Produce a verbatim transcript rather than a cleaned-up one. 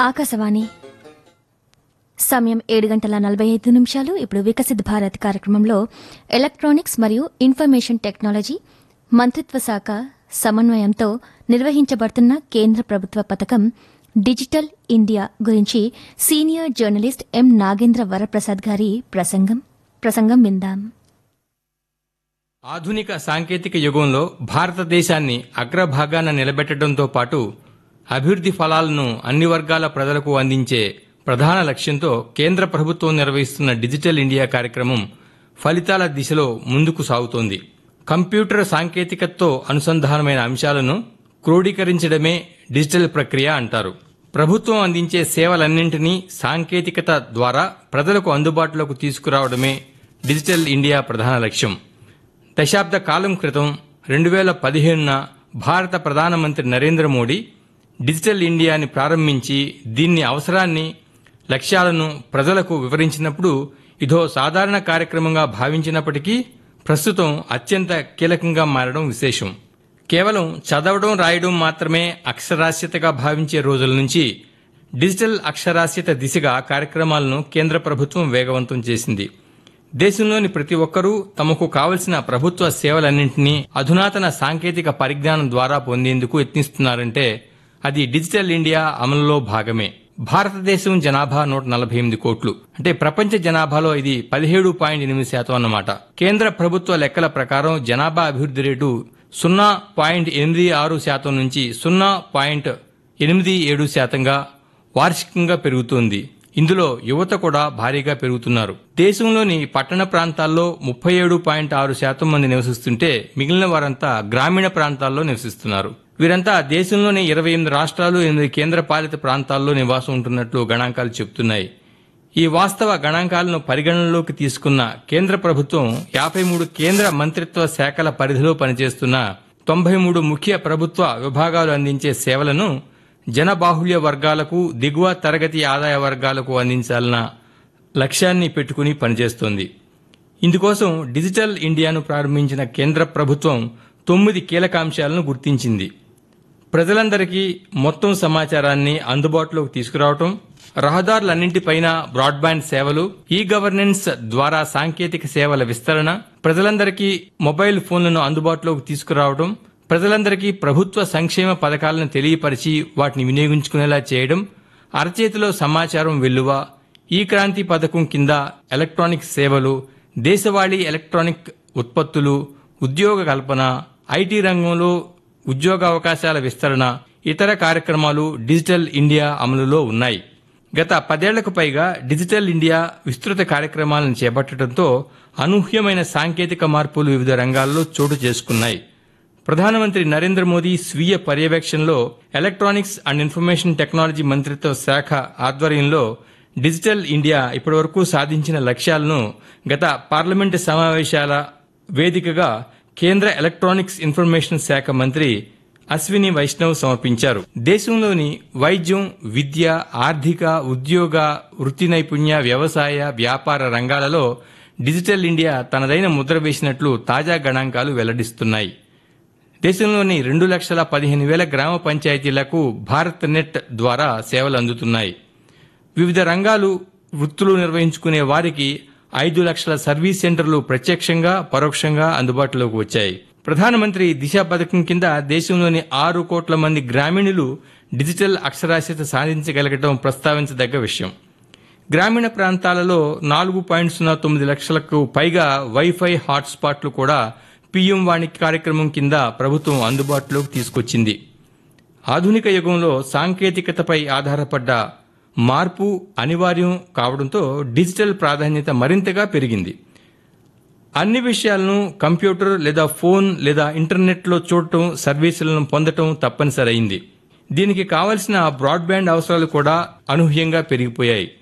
ఆకాశవాణి సమయం ఏడు గంటల నలభై ఐదు నిమిషాలు. ఇప్పుడు వికసిత్ భారత్ కార్యక్రమంలో ఎలక్ట్రానిక్స్ మరియు ఇన్ఫర్మేషన్ టెక్నాలజీ మంత్రిత్వ శాఖ సమన్వయంతో నిర్వహించబడుతున్న కేంద్ర ప్రభుత్వ పథకం డిజిటల్ ఇండియా గురించి సీనియర్ జర్నలిస్ట్ ఎం నాగేంద్ర వరప్రసాద్ గారి ప్రసంగం ప్రసంగం విందాం. ఆధునిక సాంకేతిక యుగంలో భారతదేశాన్ని అగ్రభాగాన నిలబెట్టడంతో పాటు అభివృద్ధి ఫలాలను అన్ని వర్గాల ప్రజలకు అందించే ప్రధాన లక్ష్యంతో కేంద్ర ప్రభుత్వం నిర్వహిస్తున్న డిజిటల్ ఇండియా కార్యక్రమం ఫలితాల దిశలో ముందుకు సాగుతోంది. కంప్యూటర్ సాంకేతికతతో అనుసంధానమైన అంశాలను క్రోడీకరించడమే డిజిటల్ ప్రక్రియ అంటారు. ప్రభుత్వం అందించే సేవలన్నింటినీ సాంకేతికత ద్వారా ప్రజలకు అందుబాటులోకి తీసుకురావడమే డిజిటల్ ఇండియా ప్రధాన లక్ష్యం. దశాబ్ద కాలం క్రితం రెండు వేల పదిహేనున భారత ప్రధానమంత్రి నరేంద్ర మోడీ డిజిటల్ ఇండియాని ప్రారంభించి దీన్ని అవసరాన్ని లక్ష్యాలను ప్రజలకు వివరించినప్పుడు ఇదో సాధారణ కార్యక్రమంగా భావించినప్పటికీ ప్రస్తుతం అత్యంత కీలకంగా మారడం విశేషం. కేవలం చదవడం రాయడం మాత్రమే అక్షరాస్యతగా భావించే రోజుల నుంచి డిజిటల్ అక్షరాస్యత దిశగా కార్యక్రమాలను కేంద్ర ప్రభుత్వం వేగవంతం చేసింది. దేశంలోని ప్రతి ఒక్కరూ తమకు కావలసిన ప్రభుత్వ సేవలన్నింటినీ అధునాతన సాంకేతిక పరిజ్ఞానం ద్వారా పొందేందుకు యత్నిస్తున్నారంటే అది డిజిటల్ ఇండియా అమలులో భాగమే. భారతదేశం జనాభా నూట నలభై ఎనిమిది కోట్లు అంటే ప్రపంచ జనాభాలో ఇది పదిహేడు పాయింట్ ఎనిమిది శాతం అన్నమాట. కేంద్ర ప్రభుత్వ లెక్కల ప్రకారం జనాభా అభివృద్ధి రేటు సున్నా పాయింట్ ఎనిమిది ఆరు శాతం నుంచి సున్నా పాయింట్ ఎనిమిది ఏడు శాతంగా వార్షికంగా పెరుగుతోంది. ఇందులో యువత కూడా భారీగా పెరుగుతున్నారు. దేశంలోని పట్టణ ప్రాంతాల్లో ముప్పై ఏడు పాయింట్ ఆరు శాతం మంది నివసిస్తుంటే మిగిలిన వారంతా గ్రామీణ ప్రాంతాల్లో నివసిస్తున్నారు. వీరంతా దేశంలోని ఇరవై ఎనిమిది రాష్ట్రాలు ఎనిమిది కేంద్ర పాలిత ప్రాంతాల్లో నివాసం ఉంటున్నట్లు గణాంకాలు చెబుతున్నాయి. ఈ వాస్తవ గణాంకాలను పరిగణనలోకి తీసుకున్న కేంద్ర ప్రభుత్వం యాభై మూడు కేంద్ర మంత్రిత్వ శాఖల పరిధిలో పనిచేస్తున్న తొంభై మూడు ముఖ్య ప్రభుత్వ విభాగాలు అందించే సేవలను జనబాహుళ్య వర్గాలకు దిగువ తరగతి ఆదాయ వర్గాలకు అందించాలన్న లక్ష్యాన్ని పెట్టుకుని పనిచేస్తోంది. ఇందుకోసం డిజిటల్ ఇండియాను ప్రారంభించిన కేంద్ర ప్రభుత్వం తొమ్మిది కీలక అంశాలను గుర్తించింది. ప్రజలందరికీ మొత్తం సమాచారాన్ని అందుబాటులోకి తీసుకురావటం, రహదారులన్నింటిపైన బ్రాడ్బ్యాండ్ సేవలు, ఈ గవర్నెన్స్ ద్వారా సాంకేతిక సేవల విస్తరణ, ప్రజలందరికీ మొబైల్ ఫోన్లను అందుబాటులోకి తీసుకురావడం, ప్రజలందరికీ ప్రభుత్వ సంక్షేమ పథకాలను తెలియపరిచి వాటిని వినియోగించుకునేలా చేయడం, అరచేతిలో సమాచారం వెల్లువ, ఈ క్రాంతి పథకం కింద ఎలక్ట్రానిక్ సేవలు, దేశవాళీ ఎలక్ట్రానిక్ ఉత్పత్తులు, ఉద్యోగ కల్పన, ఐటీ రంగంలో ఉద్యోగావకాశాల విస్తరణ, ఇతర కార్యక్రమాలు డిజిటల్ ఇండియా అమలులో ఉన్నాయి. గత పదేళ్లకు పైగా డిజిటల్ ఇండియా విస్తృత కార్యక్రమాలను చేపట్టడంతో అనూహ్యమైన సాంకేతిక మార్పులు వివిధ రంగాల్లో చోటు చేసుకున్నాయి. ప్రధానమంత్రి నరేంద్ర మోదీ స్వీయ పర్యవేక్షణలో ఎలక్ట్రానిక్స్ అండ్ ఇన్ఫర్మేషన్ టెక్నాలజీ మంత్రిత్వ శాఖ ఆధ్వర్యంలో డిజిటల్ ఇండియా ఇప్పటివరకు సాధించిన లక్ష్యాలను గత పార్లమెంటు సమావేశాల వేదికగా కేంద్ర ఎలక్ట్రానిక్స్ ఇన్ఫర్మేషన్ శాఖ మంత్రి అశ్విని వైష్ణవ్ సమర్పించారు. దేశంలోని వైద్యం, విద్య, ఆర్థిక, ఉద్యోగ, వృత్తి నైపుణ్య, వ్యవసాయ, వ్యాపార రంగాలలో డిజిటల్ ఇండియా తనదైన ముద్ర వేసినట్లు తాజా గణాంకాలు వెల్లడిస్తున్నాయి. దేశంలోని రెండు లక్షల పదిహేను వేల గ్రామ పంచాయతీలకు భారత్ నెట్ ద్వారా సేవలు అందుతున్నాయి. వివిధ రంగాలు, వృత్తులు నిర్వహించుకునే వారికి ఐదు లక్షల సర్వీస్ సెంటర్లు ప్రత్యక్షంగా పరోక్షంగా అందుబాటులోకి వచ్చాయి. ప్రధానమంత్రి దిశ పథకం కింద దేశంలోని ఆరు కోట్ల మంది గ్రామీణులు డిజిటల్ అక్షరాస్యత సాధించగలగడం ప్రస్తావించదగ్గ విషయం. గ్రామీణ ప్రాంతాలలో నాలుగు పాయింట్ సున్నా తొమ్మిది లక్షలకు పైగా వైఫై హాట్స్పాట్లు కూడా పీఎం వాణి కార్యక్రమం కింద ప్రభుత్వం అందుబాటులోకి తీసుకొచ్చింది. ఆధునిక యుగంలో సాంకేతికతపై ఆధారపడ్డ మార్పు అనివార్యం కావడంతో డిజిటల్ ప్రాధాన్యత మరింతగా పెరిగింది. అన్ని విషయాలను కంప్యూటర్ లేదా ఫోన్ లేదా ఇంటర్నెట్లో చూడటం, సర్వీసులను పొందటం తప్పనిసరైంది. దీనికి కావలసిన బ్రాడ్బ్యాండ్ అవసరాలు కూడా అనూహ్యంగా పెరిగిపోయాయి.